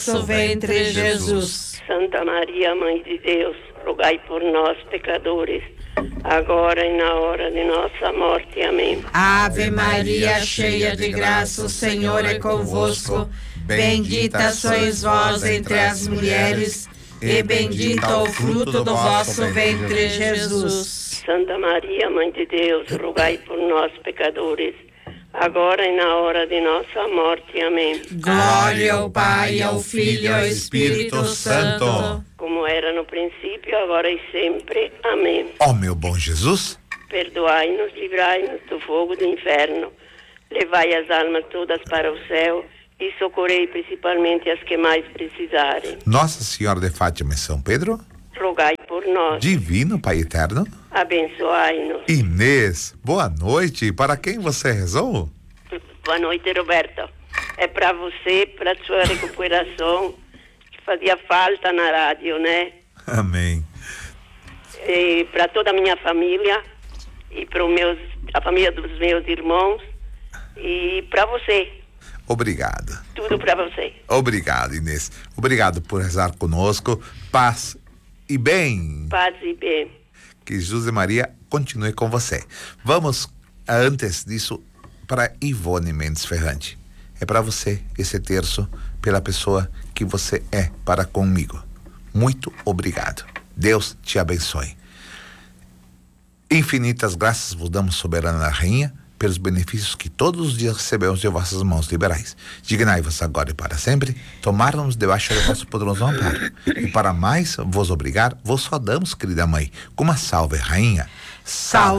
nosso ventre, Jesus. Santa Maria, Mãe de Deus, rogai por nós, pecadores, agora e na hora de nossa morte. Amém. Ave Maria, cheia de graça, o Senhor é convosco. Bendita sois vós entre as mulheres, e bendito é o fruto do vosso ventre, Jesus. Santa Maria, Mãe de Deus, rogai por nós, pecadores, agora e na hora de nossa morte. Amém. Glória ao Pai, ao Filho e ao Espírito Santo, como era no princípio, agora e sempre. Amém. Ó meu bom Jesus, perdoai-nos, livrai-nos do fogo do inferno, levai as almas todas para o céu e socorrei principalmente as que mais precisarem. Nossa Senhora de Fátima e São Pedro, rogai por nós. Divino Pai Eterno, abençoai-nos. Inês, boa noite. Para quem você rezou? Boa noite, Roberto. É para você, para sua recuperação, que fazia falta na rádio, né? Amém. E para toda a minha família e para a família dos meus irmãos e para você. Obrigado. Tudo para você. Obrigado, Inês. Obrigado por rezar conosco. Paz e bem. Paz e bem. Que Jesus e Maria continue com você. Vamos, antes disso, para Ivone Mendes Ferrante. É para você esse terço, pela pessoa que você é para comigo. Muito obrigado. Deus te abençoe. Infinitas graças vos damos, soberana rainha, pelos benefícios que todos os dias recebemos de vossas mãos liberais. Dignai-vos agora e para sempre, tomar-nos debaixo do vosso poderoso amparo. E para mais vos obrigar, vos só damos, querida mãe, com uma salve, rainha. Salve.